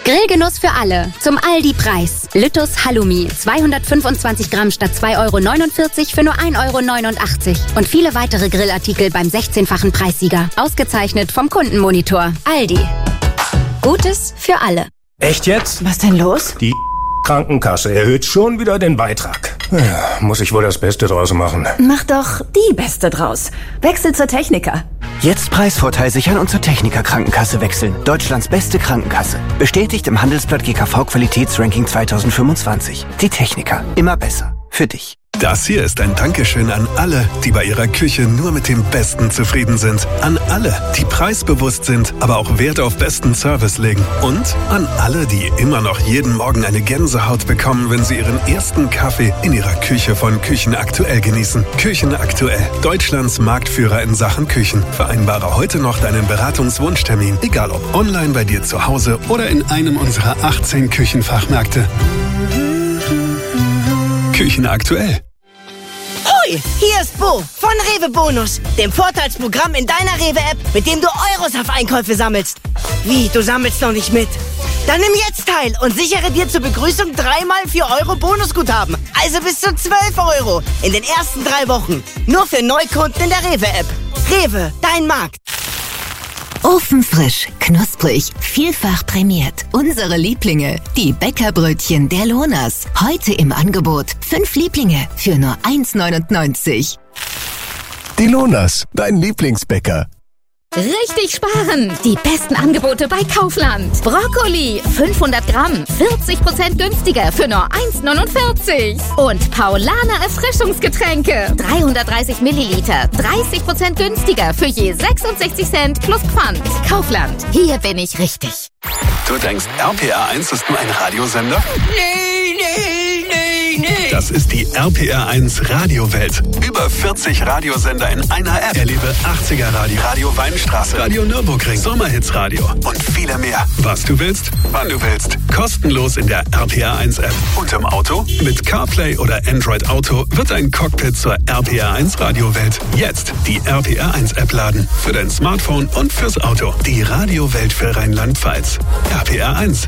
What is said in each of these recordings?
Grillgenuss für alle. Zum Aldi-Preis. Lüttus Halloumi. 225 Gramm statt 2,49 € für nur 1,89 € Und viele weitere Grillartikel beim 16-fachen Preissieger. Ausgezeichnet vom Kundenmonitor. Aldi. Gutes für alle. Echt jetzt? Was denn los? Die Krankenkasse erhöht schon wieder den Beitrag. Ja, muss ich wohl das Beste draus machen. Mach doch die Beste draus. Wechsel zur Techniker. Jetzt Preisvorteil sichern und zur Techniker Krankenkasse wechseln. Deutschlands beste Krankenkasse. Bestätigt im Handelsblatt GKV Qualitätsranking 2025. Die Techniker. Immer besser. Für dich. Das hier ist ein Dankeschön an alle, die bei ihrer Küche nur mit dem Besten zufrieden sind. An alle, die preisbewusst sind, aber auch Wert auf besten Service legen. Und an alle, die immer noch jeden Morgen eine Gänsehaut bekommen, wenn sie ihren ersten Kaffee in ihrer Küche von Küchen Aktuell genießen. Küchen Aktuell, Deutschlands Marktführer in Sachen Küchen. Vereinbare heute noch deinen Beratungswunschtermin, egal ob online bei dir zu Hause oder in einem unserer 18 Küchenfachmärkte. Küchen Aktuell. Hoi, hier ist Bo von Rewe Bonus, dem Vorteilsprogramm in deiner Rewe-App, mit dem du Euros auf Einkäufe sammelst. Wie, du sammelst noch nicht mit? Dann nimm jetzt teil und sichere dir zur Begrüßung 3x 4 € Bonusguthaben. Also bis zu 12 € in den ersten 3 Wochen. Nur für Neukunden in der Rewe-App. Rewe, dein Markt. Ofenfrisch, knusprig, vielfach prämiert. Unsere Lieblinge, die Bäckerbrötchen der Lohners. Heute im Angebot 5 Lieblinge für nur 1,99 €. Die Lohners, dein Lieblingsbäcker. Richtig sparen! Die besten Angebote bei Kaufland. Brokkoli, 500 Gramm, 40% günstiger für nur 1,49 €. Und Paulaner Erfrischungsgetränke, 330 Milliliter, 30% günstiger für je 66 Cent plus Pfand. Kaufland, hier bin ich richtig. Du denkst, RPR 1 ist nur ein Radiosender? Nee. Das ist die RPR 1 Radiowelt. Über 40 Radiosender in einer App. Erlebe 80er Radio, Radio Weinstraße, Radio Nürburgring, Sommerhits Radio und viele mehr. Was du willst, wann du willst. Kostenlos in der RPR 1 App. Und im Auto? Mit CarPlay oder Android Auto wird ein Cockpit zur RPR 1 Radiowelt. Jetzt die RPR 1 App laden. Für dein Smartphone und fürs Auto. Die Radiowelt für Rheinland-Pfalz. RPR 1.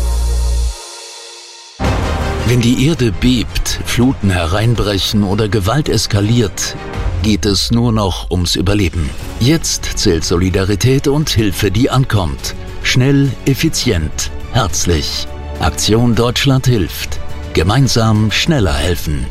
Wenn die Erde bebt, Fluten hereinbrechen oder Gewalt eskaliert, geht es nur noch ums Überleben. Jetzt zählt Solidarität und Hilfe, die ankommt. Schnell, effizient, herzlich. Aktion Deutschland hilft. Gemeinsam schneller helfen.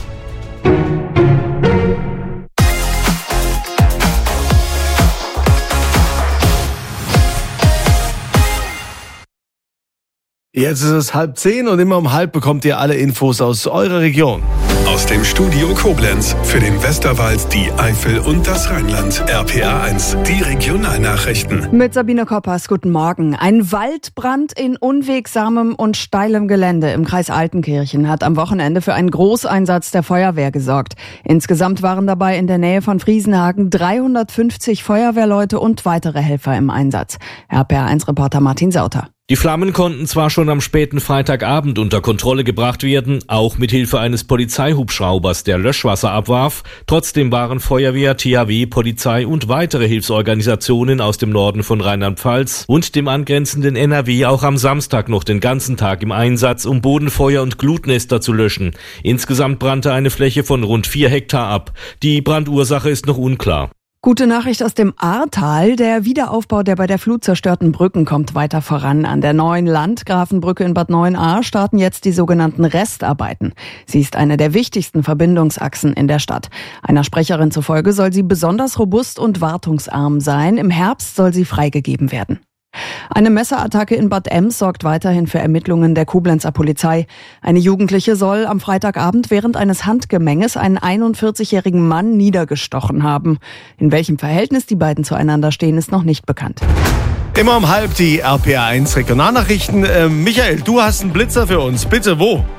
Jetzt ist es 9:30 und immer um 9:30 bekommt ihr alle Infos aus eurer Region. Aus dem Studio Koblenz für den Westerwald, die Eifel und das Rheinland. RPR 1, die Regionalnachrichten. Mit Sabine Koppers, guten Morgen. Ein Waldbrand in unwegsamem und steilem Gelände im Kreis Altenkirchen hat am Wochenende für einen Großeinsatz der Feuerwehr gesorgt. Insgesamt waren dabei in der Nähe von Friesenhagen 350 Feuerwehrleute und weitere Helfer im Einsatz. RPR 1-Reporter Martin Sauter. Die Flammen konnten zwar schon am späten Freitagabend unter Kontrolle gebracht werden, auch mit Hilfe eines Polizeihubschraubers, der Löschwasser abwarf. Trotzdem waren Feuerwehr, THW, Polizei und weitere Hilfsorganisationen aus dem Norden von Rheinland-Pfalz und dem angrenzenden NRW auch am Samstag noch den ganzen Tag im Einsatz, um Bodenfeuer und Glutnester zu löschen. Insgesamt brannte eine Fläche von rund 4 Hektar ab. Die Brandursache ist noch unklar. Gute Nachricht aus dem Ahrtal. Der Wiederaufbau der bei der Flut zerstörten Brücken kommt weiter voran. An der neuen Landgrafenbrücke in Bad Neuenahr starten jetzt die sogenannten Restarbeiten. Sie ist eine der wichtigsten Verbindungsachsen in der Stadt. Einer Sprecherin zufolge soll sie besonders robust und wartungsarm sein. Im Herbst soll sie freigegeben werden. Eine Messerattacke in Bad Ems sorgt weiterhin für Ermittlungen der Koblenzer Polizei. Eine Jugendliche soll am Freitagabend während eines Handgemenges einen 41-jährigen Mann niedergestochen haben. In welchem Verhältnis die beiden zueinander stehen, ist noch nicht bekannt. Immer um 9:30 die RPR 1 Regionalnachrichten. Michael, du hast einen Blitzer für uns. Bitte, wo?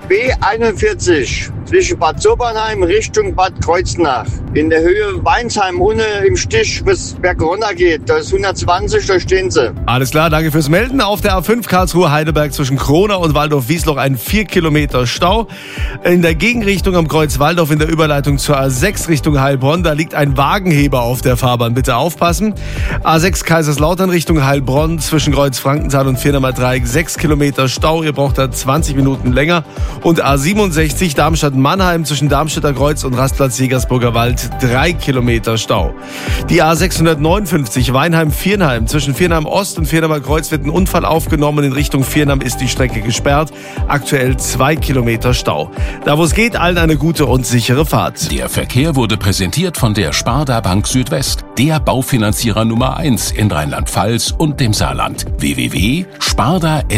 B41 zwischen Bad Sobernheim Richtung Bad Kreuznach. In der Höhe Weinsheim, ohne im Stich bis Berg runter geht. Das ist 120, da stehen sie. Alles klar, danke fürs Melden. Auf der A5 Karlsruhe-Heidelberg zwischen Krona und Waldorf-Wiesloch ein 4 Kilometer Stau. In der Gegenrichtung am Kreuz Waldorf in der Überleitung zur A6 Richtung Heilbronn, da liegt ein Wagenheber auf der Fahrbahn. Bitte aufpassen. A6 Kaiserslautern Richtung Heilbronn zwischen Kreuz Frankenthal und Viernamer Dreieck 6 Kilometer Stau. Ihr braucht da 20 Minuten länger. Und A67 Darmstadt-Mannheim zwischen Darmstädter Kreuz und Rastplatz Jägersburger Wald 3 Kilometer Stau. Die A659 Weinheim-Viernheim zwischen Viernheim Ost und Viernamer Kreuz wird ein Unfall aufgenommen. In Richtung Viernheim ist die Strecke gesperrt. Aktuell 2 Kilometer Stau. Da wo es geht, allen eine gute und sichere Fahrt. Der Verkehr wurde präsentiert von der Sparda Bank Südwest, der Baufinanzierer Nummer 1 in Rheinland-Pfalz und dem Saarland. www.sparda